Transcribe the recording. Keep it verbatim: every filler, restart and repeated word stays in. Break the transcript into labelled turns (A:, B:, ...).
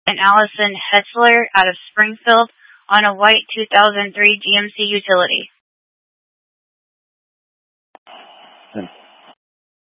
A: and Allison Hetzler out of Springfield on a white two thousand three G M C utility.